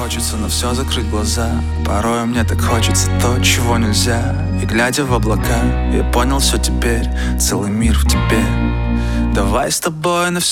хочется на все закрыть глаза. Порой мне так хочется то, чего нельзя. И глядя в облака, я понял все теперь. Целый мир в тебе. Давай с тобой на